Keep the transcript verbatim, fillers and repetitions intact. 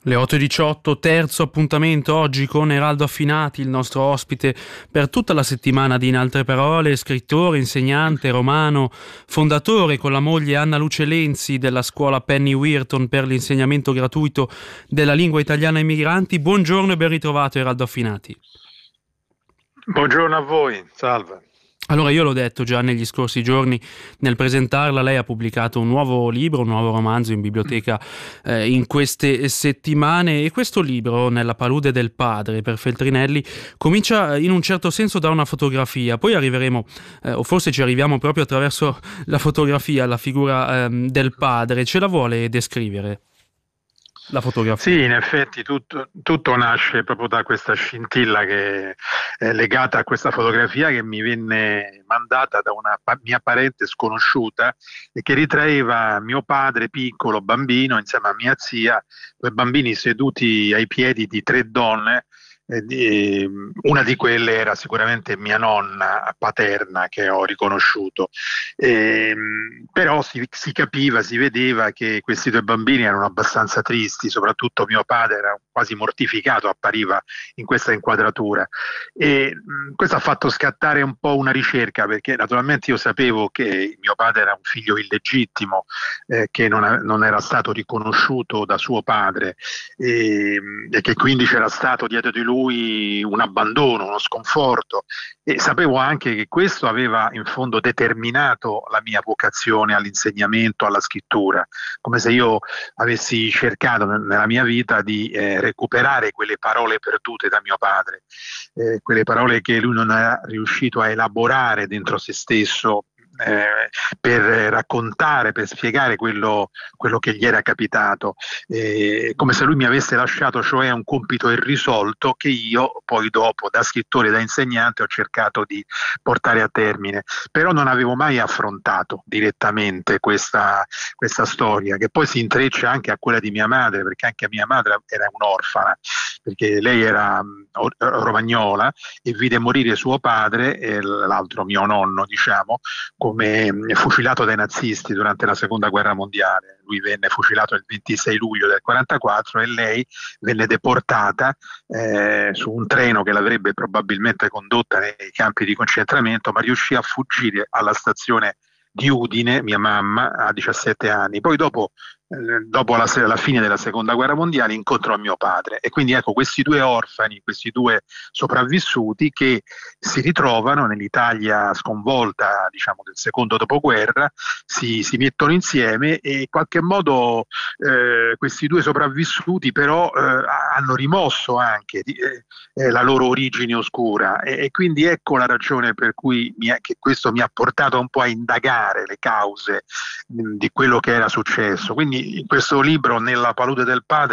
Le otto e diciotto, terzo appuntamento oggi con Eraldo Affinati, il nostro ospite per tutta la settimana di In Altre Parole, scrittore, insegnante, romano, fondatore con la moglie Anna Luce Lenzi della scuola Penny Weirton per l'insegnamento gratuito della lingua italiana ai migranti. Buongiorno e ben ritrovato Eraldo Affinati. Buongiorno a voi, salve. Allora, io l'ho detto già negli scorsi giorni nel presentarla, lei ha pubblicato un nuovo libro, un nuovo romanzo in biblioteca eh, in queste settimane, e questo libro, Nella palude del padre, per Feltrinelli, comincia in un certo senso da una fotografia, poi arriveremo, eh, o forse ci arriviamo proprio attraverso la fotografia, alla figura ehm, del padre. Ce la vuole descrivere la fotografia? Sì, in effetti tutto, tutto nasce proprio da questa scintilla che è legata a questa fotografia che mi venne mandata da una pa- mia parente sconosciuta e che ritraeva mio padre piccolo, bambino, insieme a mia zia, due bambini seduti ai piedi di tre donne. Eh, di- una di quelle era sicuramente mia nonna paterna che ho riconosciuto. Ehm, però si, si capiva, si vedeva che questi due bambini erano abbastanza tristi, soprattutto mio padre era quasi mortificato, appariva in questa inquadratura. E mh, questo ha fatto scattare un po' una ricerca, perché naturalmente io sapevo che mio padre era un figlio illegittimo, eh, che non, a- non era stato riconosciuto da suo padre, e, e che quindi c'era stato dietro di lui un abbandono, uno sconforto, e sapevo anche che questo aveva in fondo determinato la mia vocazione all'insegnamento, alla scrittura, come se io avessi cercato nel- nella mia vita di eh, recuperare quelle parole perdute da mio padre, eh, quelle parole che lui non era riuscito a elaborare dentro se stesso, eh, per raccontare, per spiegare quello, quello che gli era capitato, eh, come se lui mi avesse lasciato, cioè, un compito irrisolto che io poi dopo, da scrittore, da insegnante, ho cercato di portare a termine. Però non avevo mai affrontato direttamente questa, questa storia, che poi si intreccia anche a quella di mia madre, perché anche mia madre era un'orfana, perché lei era mh, or- romagnola e vide morire suo padre e l'altro mio nonno, diciamo, come mh, fucilato dai nazisti durante la seconda guerra mondiale. Lui venne fucilato il ventisei luglio del quarantaquattro e lei venne deportata eh, su un treno che l'avrebbe probabilmente condotta nei campi di concentramento, ma riuscì a fuggire alla stazione di Udine, mia mamma, a diciassette anni. Poi dopo, eh, dopo la, la fine della seconda guerra mondiale, incontrò mio padre. E quindi ecco, questi due orfani, questi due sopravvissuti che si ritrovano nell'Italia sconvolta, diciamo, del secondo dopoguerra, si, si mettono insieme e in qualche modo eh, questi due sopravvissuti però eh, hanno rimosso anche di- eh, eh, la loro origine oscura, e, e quindi ecco la ragione per cui mi ha- che questo mi ha portato un po' a indagare le cause mh, di quello che era successo. Quindi in questo libro, Nella palude del padre,